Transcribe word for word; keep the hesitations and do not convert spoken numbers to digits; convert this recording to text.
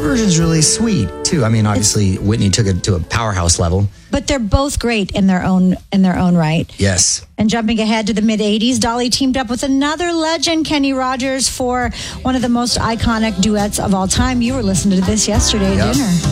version's really sweet too. I mean, obviously it's, Whitney took it to a powerhouse level. But they're both great in their own in their own right. Yes. And jumping ahead to the mid-eighties, Dolly teamed up with another legend, Kenny Rogers, for one of the most iconic duets of all time. You were listening to this yesterday at yep. dinner.